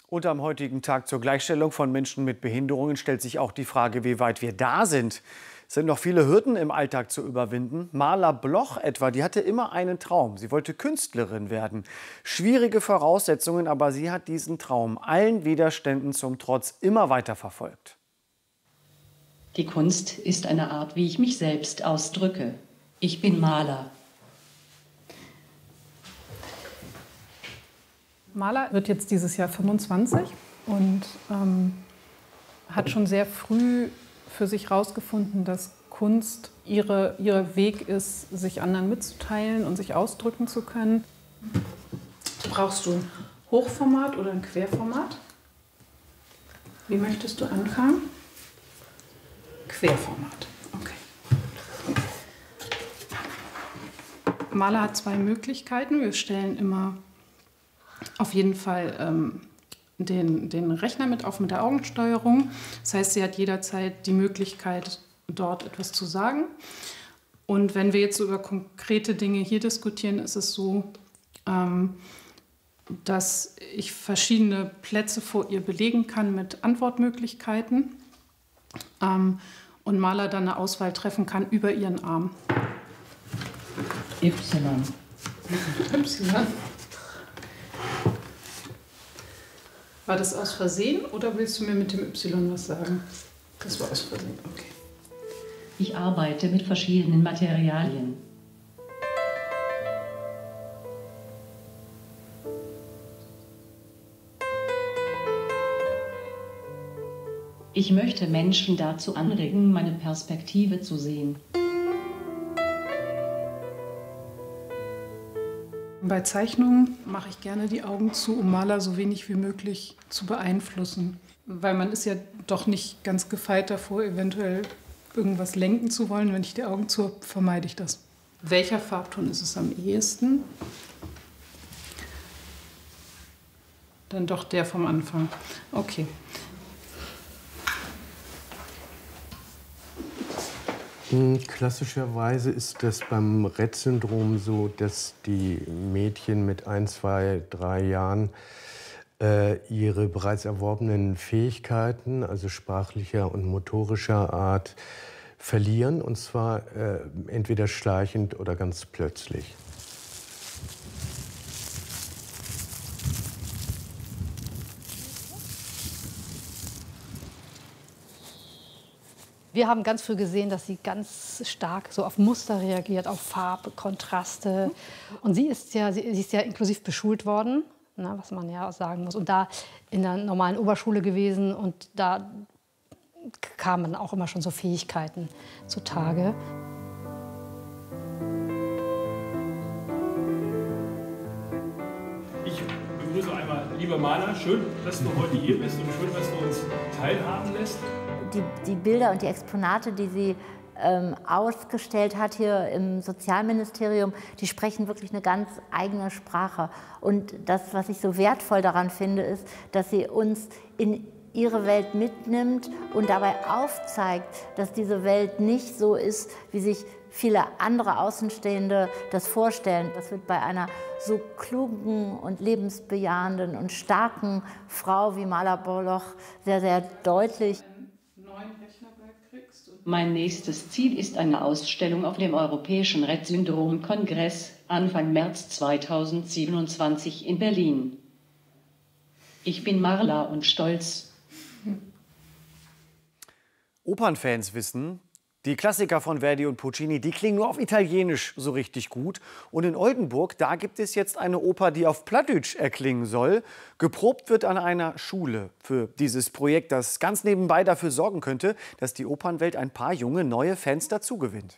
Und am heutigen Tag zur Gleichstellung von Menschen mit Behinderungen stellt sich auch die Frage, wie weit wir da sind. Es sind noch viele Hürden im Alltag zu überwinden. Marla Bloch etwa, die hatte immer einen Traum. Sie wollte Künstlerin werden. Schwierige Voraussetzungen, aber sie hat diesen Traum allen Widerständen zum Trotz immer weiter verfolgt. Die Kunst ist eine Art, wie ich mich selbst ausdrücke. Ich bin Maler. Marla wird jetzt dieses Jahr 25 und hat schon sehr früh für sich herausgefunden, dass Kunst ihr Weg ist, sich anderen mitzuteilen und sich ausdrücken zu können. Brauchst du ein Hochformat oder ein Querformat? Wie möchtest du anfangen? Querformat. Okay. Marla hat zwei Möglichkeiten. Wir stellen immer auf jeden Fall den Rechner mit auf mit der Augensteuerung. Das heißt, sie hat jederzeit die Möglichkeit, dort etwas zu sagen. Und wenn wir jetzt so über konkrete Dinge hier diskutieren, ist es so, dass ich verschiedene Plätze vor ihr belegen kann mit Antwortmöglichkeiten und Marla dann eine Auswahl treffen kann über ihren Arm. Y. Y. War das aus Versehen oder willst du mir mit dem Y was sagen? Das war aus Versehen, okay. Ich arbeite mit verschiedenen Materialien. Ich möchte Menschen dazu anregen, meine Perspektive zu sehen. Bei Zeichnungen mache ich gerne die Augen zu, um Maler so wenig wie möglich zu beeinflussen. Weil man ist ja doch nicht ganz gefeit davor, eventuell irgendwas lenken zu wollen. Wenn ich die Augen zu habe, vermeide ich das. Welcher Farbton ist es am ehesten? Dann doch der vom Anfang. Okay. Klassischerweise ist das beim Rett-Syndrom so, dass die Mädchen mit 1, 2, 3 Jahren ihre bereits erworbenen Fähigkeiten, also sprachlicher und motorischer Art, verlieren, und zwar entweder schleichend oder ganz plötzlich. Wir haben ganz früh gesehen, dass sie ganz stark so auf Muster reagiert, auf Farbe, Kontraste. Und sie ist ja inklusiv beschult worden, ne, was man ja auch sagen muss. Und da in der normalen Oberschule gewesen. Und da kamen auch immer schon so Fähigkeiten zutage. Ich begrüße einmal, liebe Marla, schön, dass du heute hier bist und schön, dass du uns teilhaben lässt. Die Bilder und die Exponate, die sie ausgestellt hat hier im Sozialministerium, die sprechen wirklich eine ganz eigene Sprache. Und das, was ich so wertvoll daran finde, ist, dass sie uns in ihre Welt mitnimmt und dabei aufzeigt, dass diese Welt nicht so ist, wie sich viele andere Außenstehende das vorstellen. Das wird bei einer so klugen und lebensbejahenden und starken Frau wie Marla Bloch sehr, sehr deutlich. Mein nächstes Ziel ist eine Ausstellung auf dem Europäischen Rett-Syndrom-Kongress Anfang März 2027 in Berlin. Ich bin Marla und stolz. Opernfans wissen, die Klassiker von Verdi und Puccini, die klingen nur auf Italienisch so richtig gut. Und in Oldenburg, da gibt es jetzt eine Oper, die auf Plattdeutsch erklingen soll. Geprobt wird an einer Schule für dieses Projekt, das ganz nebenbei dafür sorgen könnte, dass die Opernwelt ein paar junge, neue Fans dazugewinnt.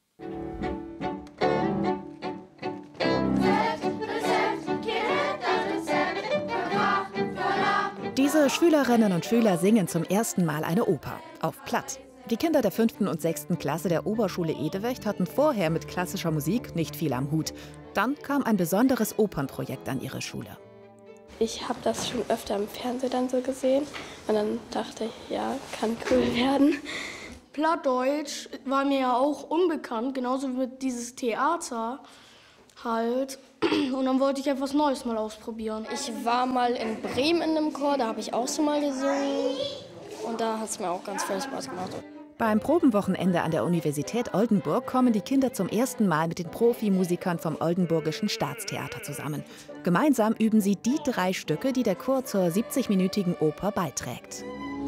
Diese Schülerinnen und Schüler singen zum ersten Mal eine Oper auf Platt. Die Kinder der 5. und 6. Klasse der Oberschule Edewecht hatten vorher mit klassischer Musik nicht viel am Hut. Dann kam ein besonderes Opernprojekt an ihre Schule. Ich habe das schon öfter im Fernsehen dann so gesehen und dann dachte ich, ja, kann cool werden. Plattdeutsch war mir ja auch unbekannt, genauso wie dieses Theater. halt. Und dann wollte ich etwas Neues mal ausprobieren. Ich war mal in Bremen in einem Chor, da habe ich auch schon mal gesungen. Und da hat es mir auch ganz viel Spaß gemacht. Beim Probenwochenende an der Universität Oldenburg kommen die Kinder zum ersten Mal mit den Profimusikern vom Oldenburgischen Staatstheater zusammen. Gemeinsam üben sie die 3 Stücke, die der Chor zur 70-minütigen Oper beiträgt.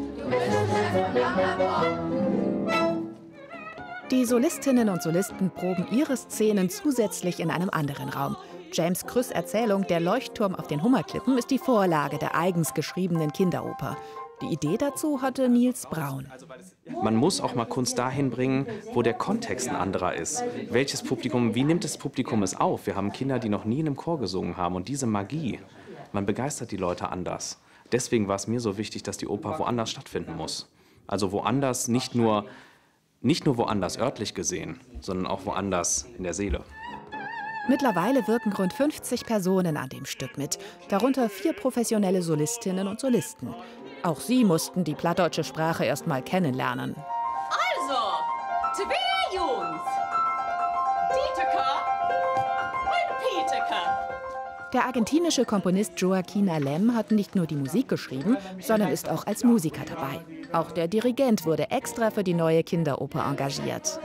Die Solistinnen und Solisten proben ihre Szenen zusätzlich in einem anderen Raum. James Krüss' Erzählung Der Leuchtturm auf den Hummerklippen ist die Vorlage der eigens geschriebenen Kinderoper. Die Idee dazu hatte Nils Braun. Man muss auch mal Kunst dahin bringen, wo der Kontext ein anderer ist. Welches Publikum, wie nimmt das Publikum es auf? Wir haben Kinder, die noch nie in einem Chor gesungen haben. Und diese Magie, man begeistert die Leute anders. Deswegen war es mir so wichtig, dass die Oper woanders stattfinden muss. Also woanders, nicht nur woanders örtlich gesehen, sondern auch woanders in der Seele. Mittlerweile wirken rund 50 Personen an dem Stück mit, darunter 4 professionelle Solistinnen und Solisten. Auch sie mussten die plattdeutsche Sprache erst mal kennenlernen. Also, 2 Jungs, Dieteker und Pieteker. Der argentinische Komponist Joaquín Alem hat nicht nur die Musik geschrieben, sondern ist auch als Musiker dabei. Auch der Dirigent wurde extra für die neue Kinderoper engagiert.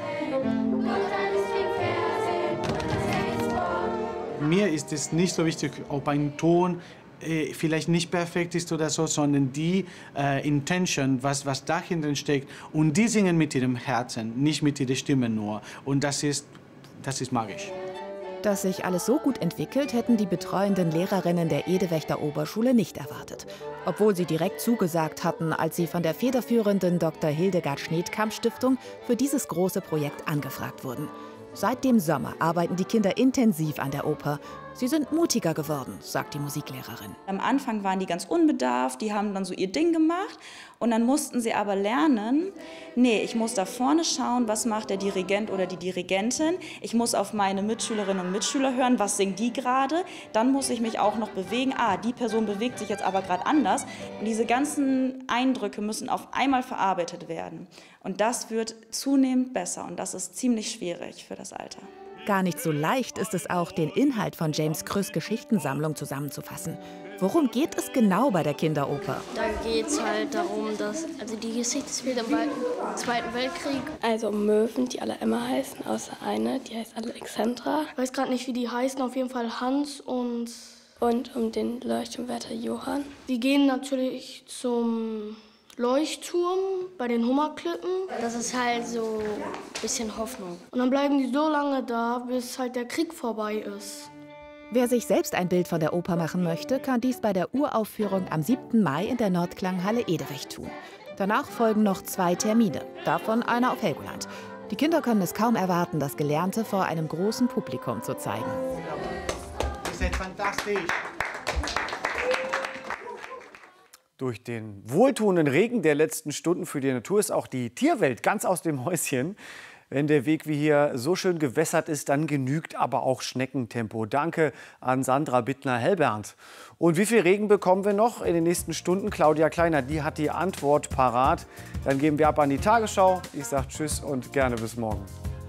Mir ist es nicht so wichtig, ob ein Ton vielleicht nicht perfekt ist oder so, sondern die Intention, was dahinter steckt. Und die singen mit ihrem Herzen, nicht mit ihrer Stimme nur. Und das ist magisch. Dass sich alles so gut entwickelt, hätten die betreuenden Lehrerinnen der Edewechter Oberschule nicht erwartet. Obwohl sie direkt zugesagt hatten, als sie von der federführenden Dr. Hildegard Schneedkamp-Stiftung für dieses große Projekt angefragt wurden. Seit dem Sommer arbeiten die Kinder intensiv an der Oper. Sie sind mutiger geworden, sagt die Musiklehrerin. Am Anfang waren die ganz unbedarft, die haben dann so ihr Ding gemacht. Und dann mussten sie aber lernen, nee, ich muss da vorne schauen, was macht der Dirigent oder die Dirigentin. Ich muss auf meine Mitschülerinnen und Mitschüler hören, was singen die gerade. Dann muss ich mich auch noch bewegen. Die Person bewegt sich jetzt aber gerade anders. Und diese ganzen Eindrücke müssen auf einmal verarbeitet werden. Und das wird zunehmend besser und das ist ziemlich schwierig für das Alter. Gar nicht so leicht ist es auch, den Inhalt von James Krüss' Geschichtensammlung zusammenzufassen. Worum geht es genau bei der Kinderoper? Da geht es halt darum, dass die Geschichte spielt im Zweiten Weltkrieg. Also Möwen, die alle Emma heißen, außer eine, die heißt Alexandra. Ich weiß gerade nicht, wie die heißen, auf jeden Fall Hans und um den Leuchtturmwärter Johann. Die gehen natürlich zum Leuchtturm bei den Hummerklippen. Das ist halt so ein bisschen Hoffnung. Und dann bleiben die so lange da, bis halt der Krieg vorbei ist. Wer sich selbst ein Bild von der Oper machen möchte, kann dies bei der Uraufführung am 7. Mai in der Nordklanghalle Edewecht tun. Danach folgen noch 2 Termine, davon einer auf Helgoland. Die Kinder können es kaum erwarten, das Gelernte vor einem großen Publikum zu zeigen. Ihr seid fantastisch. Durch den wohltuenden Regen der letzten Stunden für die Natur ist auch die Tierwelt ganz aus dem Häuschen. Wenn der Weg wie hier so schön gewässert ist, dann genügt aber auch Schneckentempo. Danke an Sandra Bittner-Hellbernd. Und wie viel Regen bekommen wir noch in den nächsten Stunden? Claudia Kleiner, die hat die Antwort parat. Dann geben wir ab an die Tagesschau. Ich sage Tschüss und gerne bis morgen.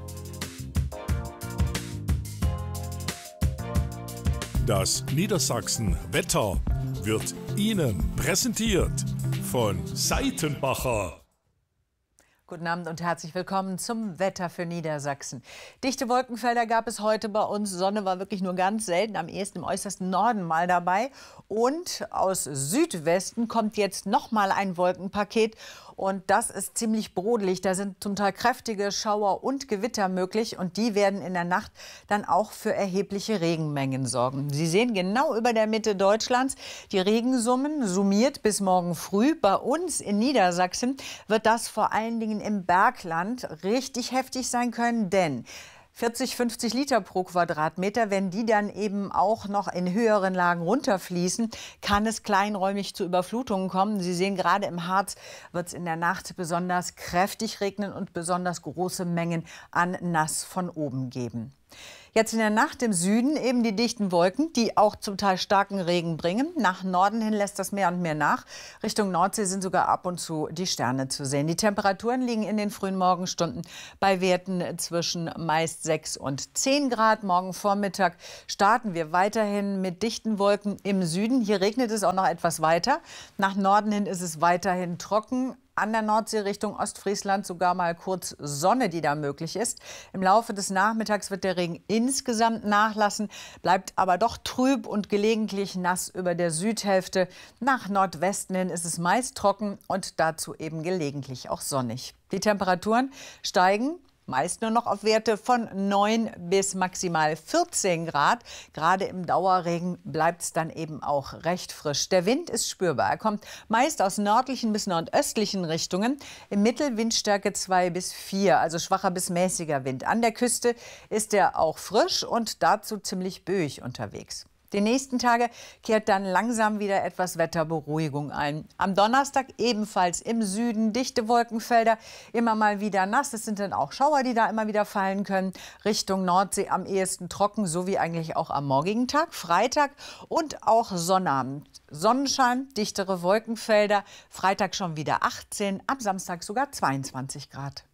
Das Niedersachsen-Wetter wird Ihnen präsentiert von Seitenbacher. Guten Abend und herzlich willkommen zum Wetter für Niedersachsen. Dichte Wolkenfelder gab es heute bei uns. Sonne war wirklich nur ganz selten, am ehesten im äußersten Norden mal dabei. Und aus Südwesten kommt jetzt noch mal ein Wolkenpaket. Und das ist ziemlich brodelig. Da sind zum Teil kräftige Schauer und Gewitter möglich. Und die werden in der Nacht dann auch für erhebliche Regenmengen sorgen. Sie sehen genau über der Mitte Deutschlands die Regensummen summiert bis morgen früh. Bei uns in Niedersachsen wird das vor allen Dingen im Bergland richtig heftig sein können, denn 40, 50 Liter pro Quadratmeter, wenn die dann eben auch noch in höheren Lagen runterfließen, kann es kleinräumig zu Überflutungen kommen. Sie sehen, gerade im Harz wird es in der Nacht besonders kräftig regnen und besonders große Mengen an Nass von oben geben. Jetzt in der Nacht im Süden eben die dichten Wolken, die auch zum Teil starken Regen bringen. Nach Norden hin lässt das mehr und mehr nach. Richtung Nordsee sind sogar ab und zu die Sterne zu sehen. Die Temperaturen liegen in den frühen Morgenstunden bei Werten zwischen meist 6 und 10 Grad. Morgen Vormittag starten wir weiterhin mit dichten Wolken im Süden. Hier regnet es auch noch etwas weiter. Nach Norden hin ist es weiterhin trocken. An der Nordsee Richtung Ostfriesland sogar mal kurz Sonne, die da möglich ist. Im Laufe des Nachmittags wird der Regen insgesamt nachlassen, bleibt aber doch trüb und gelegentlich nass über der Südhälfte. Nach Nordwesten hin ist es meist trocken und dazu eben gelegentlich auch sonnig. Die Temperaturen steigen meist nur noch auf Werte von 9 bis maximal 14 Grad. Gerade im Dauerregen bleibt es dann eben auch recht frisch. Der Wind ist spürbar. Er kommt meist aus nördlichen bis nordöstlichen Richtungen. Im Mittel Windstärke 2 bis 4, also schwacher bis mäßiger Wind. An der Küste ist er auch frisch und dazu ziemlich böig unterwegs. Die nächsten Tage kehrt dann langsam wieder etwas Wetterberuhigung ein. Am Donnerstag ebenfalls im Süden dichte Wolkenfelder, immer mal wieder nass. Es sind dann auch Schauer, die da immer wieder fallen können. Richtung Nordsee am ehesten trocken, so wie eigentlich auch am morgigen Tag, Freitag und auch Sonnabend. Sonnenschein, dichtere Wolkenfelder, Freitag schon wieder 18, am Samstag sogar 22 Grad.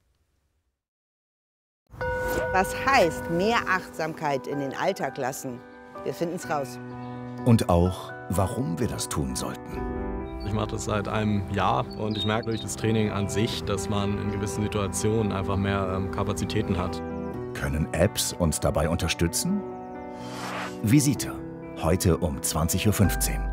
Was heißt mehr Achtsamkeit in den Alltag lassen? Wir finden es raus. Und auch, warum wir das tun sollten. Ich mache das seit einem Jahr und ich merke durch das Training an sich, dass man in gewissen Situationen einfach mehr Kapazitäten hat. Können Apps uns dabei unterstützen? Visite, heute um 20:15 Uhr.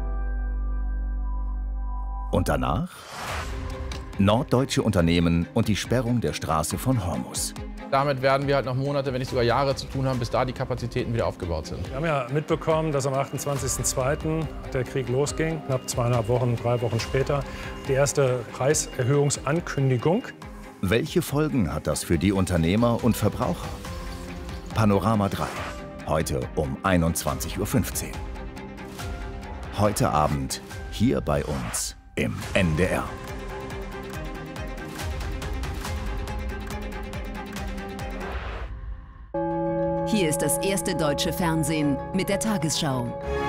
Und danach? Norddeutsche Unternehmen und die Sperrung der Straße von Hormus. Damit werden wir halt noch Monate, wenn nicht sogar Jahre zu tun haben, bis da die Kapazitäten wieder aufgebaut sind. Wir haben ja mitbekommen, dass am 28.02. der Krieg losging, knapp 2,5 Wochen, 3 Wochen später, die erste Preiserhöhungsankündigung. Welche Folgen hat das für die Unternehmer und Verbraucher? Panorama 3, heute um 21:15 Uhr. Heute Abend hier bei uns im NDR. Hier ist das erste deutsche Fernsehen mit der Tagesschau.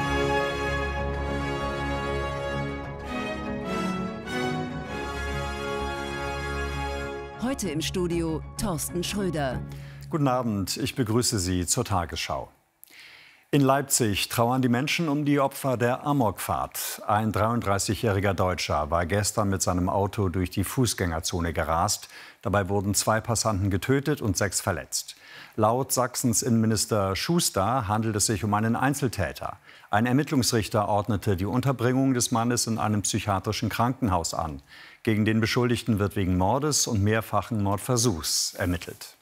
Heute im Studio Thorsten Schröder. Guten Abend, ich begrüße Sie zur Tagesschau. In Leipzig trauern die Menschen um die Opfer der Amokfahrt. Ein 33-jähriger Deutscher war gestern mit seinem Auto durch die Fußgängerzone gerast. Dabei wurden 2 Passanten getötet und 6 verletzt. Laut Sachsens Innenminister Schuster handelt es sich um einen Einzeltäter. Ein Ermittlungsrichter ordnete die Unterbringung des Mannes in einem psychiatrischen Krankenhaus an. Gegen den Beschuldigten wird wegen Mordes und mehrfachen Mordversuchs ermittelt.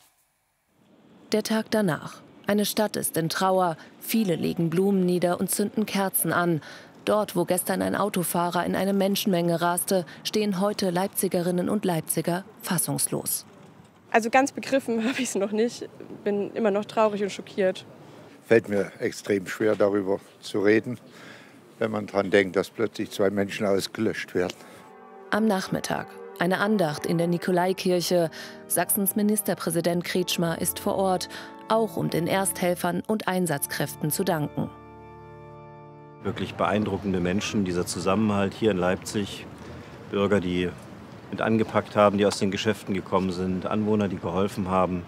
Der Tag danach. Eine Stadt ist in Trauer. Viele legen Blumen nieder und zünden Kerzen an. Dort, wo gestern ein Autofahrer in eine Menschenmenge raste, stehen heute Leipzigerinnen und Leipziger fassungslos. Also ganz begriffen habe ich es noch nicht. Bin immer noch traurig und schockiert. Fällt mir extrem schwer, darüber zu reden, wenn man daran denkt, dass plötzlich 2 Menschen ausgelöscht werden. Am Nachmittag eine Andacht in der Nikolaikirche. Sachsens Ministerpräsident Kretschmer ist vor Ort, auch um den Ersthelfern und Einsatzkräften zu danken. Wirklich beeindruckende Menschen, dieser Zusammenhalt hier in Leipzig. Bürger, die mit angepackt haben, die aus den Geschäften gekommen sind, Anwohner, die geholfen haben.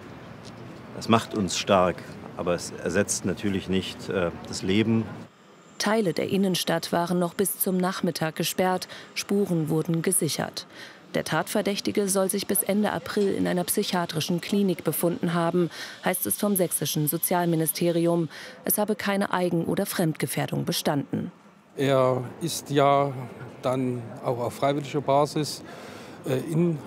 Das macht uns stark, aber es ersetzt natürlich nicht das Leben. Teile der Innenstadt waren noch bis zum Nachmittag gesperrt, Spuren wurden gesichert. Der Tatverdächtige soll sich bis Ende April in einer psychiatrischen Klinik befunden haben, heißt es vom sächsischen Sozialministerium. Es habe keine Eigen- oder Fremdgefährdung bestanden. Er ist ja dann auch auf freiwilliger Basis in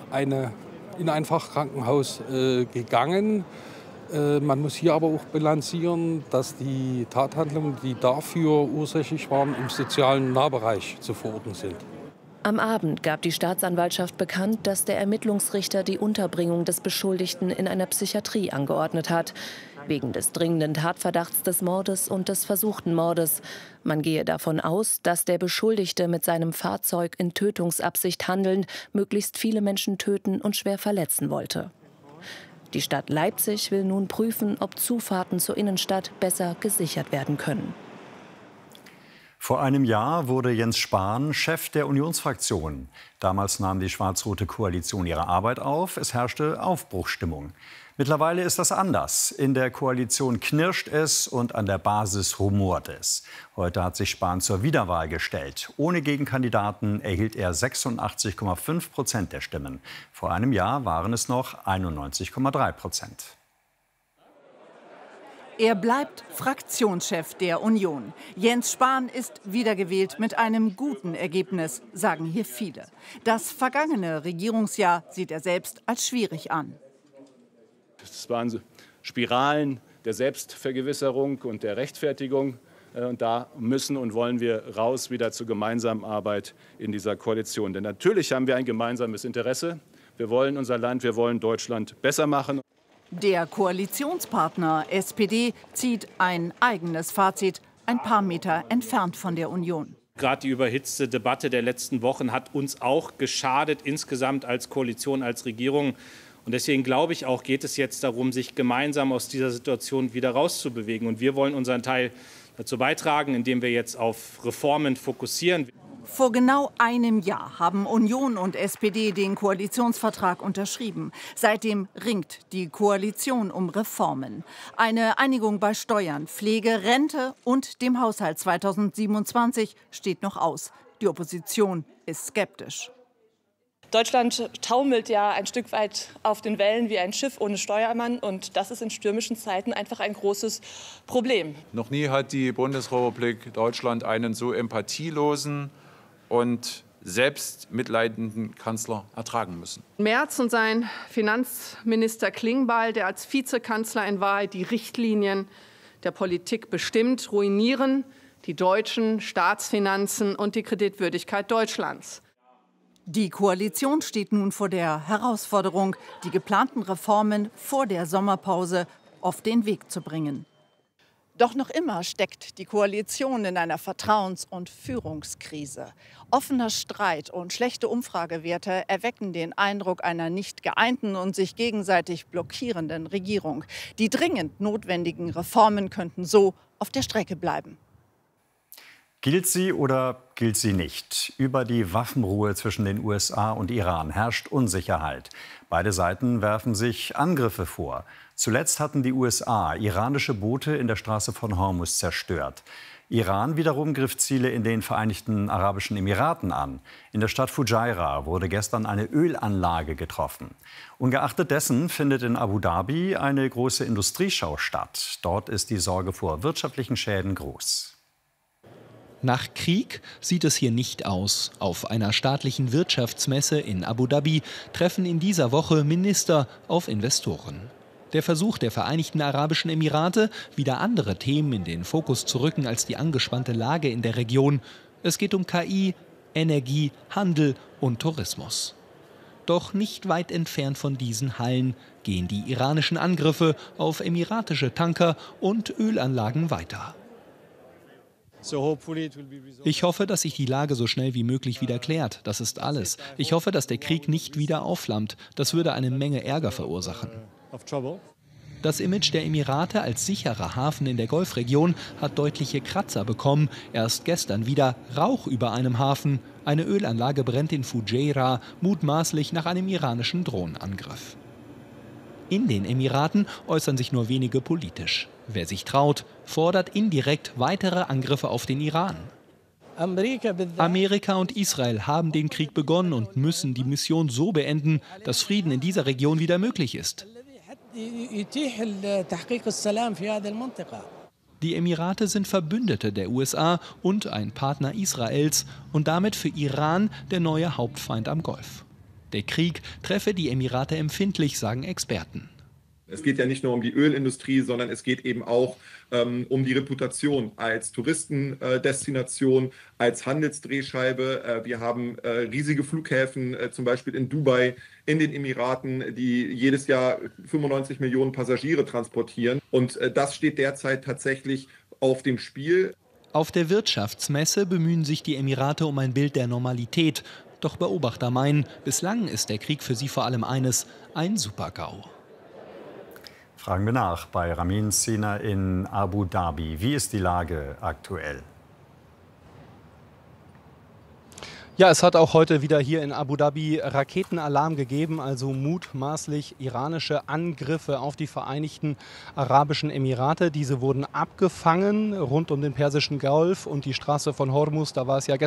ein Fachkrankenhaus gegangen. Man muss hier aber auch bilanzieren, dass die Tathandlungen, die dafür ursächlich waren, im sozialen Nahbereich zu verorten sind. Am Abend gab die Staatsanwaltschaft bekannt, dass der Ermittlungsrichter die Unterbringung des Beschuldigten in einer Psychiatrie angeordnet hat. Wegen des dringenden Tatverdachts des Mordes und des versuchten Mordes. Man gehe davon aus, dass der Beschuldigte mit seinem Fahrzeug in Tötungsabsicht handelnd möglichst viele Menschen töten und schwer verletzen wollte. Die Stadt Leipzig will nun prüfen, ob Zufahrten zur Innenstadt besser gesichert werden können. Vor einem Jahr wurde Jens Spahn Chef der Unionsfraktion. Damals nahm die schwarz-rote Koalition ihre Arbeit auf. Es herrschte Aufbruchsstimmung. Mittlerweile ist das anders. In der Koalition knirscht es und an der Basis rumort es. Heute hat sich Spahn zur Wiederwahl gestellt. Ohne Gegenkandidaten erhielt er 86,5% der Stimmen. Vor einem Jahr waren es noch 91,3%. Er bleibt Fraktionschef der Union. Jens Spahn ist wiedergewählt mit einem guten Ergebnis, sagen hier viele. Das vergangene Regierungsjahr sieht er selbst als schwierig an. Es waren Spiralen der Selbstvergewisserung und der Rechtfertigung. Und da müssen und wollen wir raus wieder zur gemeinsamen Arbeit in dieser Koalition. Denn natürlich haben wir ein gemeinsames Interesse. Wir wollen unser Land, wir wollen Deutschland besser machen. Der Koalitionspartner SPD zieht ein eigenes Fazit, ein paar Meter entfernt von der Union. Gerade die überhitzte Debatte der letzten Wochen hat uns auch geschadet, insgesamt als Koalition, als Regierung. Und deswegen glaube ich auch, geht es jetzt darum, sich gemeinsam aus dieser Situation wieder rauszubewegen. Und wir wollen unseren Teil dazu beitragen, indem wir jetzt auf Reformen fokussieren. Vor genau einem Jahr haben Union und SPD den Koalitionsvertrag unterschrieben. Seitdem ringt die Koalition um Reformen. Eine Einigung bei Steuern, Pflege, Rente und dem Haushalt 2027 steht noch aus. Die Opposition ist skeptisch. Deutschland taumelt ja ein Stück weit auf den Wellen wie ein Schiff ohne Steuermann. Und das ist in stürmischen Zeiten einfach ein großes Problem. Noch nie hat die Bundesrepublik Deutschland einen so empathielosen und selbstmitleidenden Kanzler ertragen müssen. Merz und sein Finanzminister Klingbeil, der als Vizekanzler in Wahrheit die Richtlinien der Politik bestimmt, ruinieren die deutschen Staatsfinanzen und die Kreditwürdigkeit Deutschlands. Die Koalition steht nun vor der Herausforderung, die geplanten Reformen vor der Sommerpause auf den Weg zu bringen. Doch noch immer steckt die Koalition in einer Vertrauens- und Führungskrise. Offener Streit und schlechte Umfragewerte erwecken den Eindruck einer nicht geeinten und sich gegenseitig blockierenden Regierung. Die dringend notwendigen Reformen könnten so auf der Strecke bleiben. Gilt sie oder gilt sie nicht? Über die Waffenruhe zwischen den USA und Iran herrscht Unsicherheit. Beide Seiten werfen sich Angriffe vor. Zuletzt hatten die USA iranische Boote in der Straße von Hormuz zerstört. Iran wiederum griff Ziele in den Vereinigten Arabischen Emiraten an. In der Stadt Fujairah wurde gestern eine Ölanlage getroffen. Ungeachtet dessen findet in Abu Dhabi eine große Industrieschau statt. Dort ist die Sorge vor wirtschaftlichen Schäden groß. Nach Krieg sieht es hier nicht aus. Auf einer staatlichen Wirtschaftsmesse in Abu Dhabi treffen in dieser Woche Minister auf Investoren. Der Versuch der Vereinigten Arabischen Emirate, wieder andere Themen in den Fokus zu rücken als die angespannte Lage in der Region. Es geht um KI, Energie, Handel und Tourismus. Doch nicht weit entfernt von diesen Hallen gehen die iranischen Angriffe auf emiratische Tanker und Ölanlagen weiter. Ich hoffe, dass sich die Lage so schnell wie möglich wieder klärt. Das ist alles. Ich hoffe, dass der Krieg nicht wieder aufflammt. Das würde eine Menge Ärger verursachen. Das Image der Emirate als sicherer Hafen in der Golfregion hat deutliche Kratzer bekommen. Erst gestern wieder Rauch über einem Hafen. Eine Ölanlage brennt in Fujairah, mutmaßlich nach einem iranischen Drohnenangriff. In den Emiraten äußern sich nur wenige politisch. Wer sich traut, fordert indirekt weitere Angriffe auf den Iran. Amerika und Israel haben den Krieg begonnen und müssen die Mission so beenden, dass Frieden in dieser Region wieder möglich ist. Die Emirate sind Verbündete der USA und ein Partner Israels und damit für Iran der neue Hauptfeind am Golf. Der Krieg treffe die Emirate empfindlich, sagen Experten. Es geht ja nicht nur um die Ölindustrie, sondern es geht eben auch um die Reputation als Touristendestination, als Handelsdrehscheibe. Wir haben riesige Flughäfen, zum Beispiel in Dubai, in den Emiraten, die jedes Jahr 95 Millionen Passagiere transportieren. Und das steht derzeit tatsächlich auf dem Spiel. Auf der Wirtschaftsmesse bemühen sich die Emirate um ein Bild der Normalität. Doch Beobachter meinen, bislang ist der Krieg für sie vor allem eines, ein Super-GAU. Fragen wir nach bei Ramin Sina in Abu Dhabi. Wie ist die Lage aktuell? Ja, es hat auch heute wieder hier in Abu Dhabi Raketenalarm gegeben, also mutmaßlich iranische Angriffe auf die Vereinigten Arabischen Emirate. Diese wurden abgefangen rund um den Persischen Golf und die Straße von Hormuz. Da war es ja gestern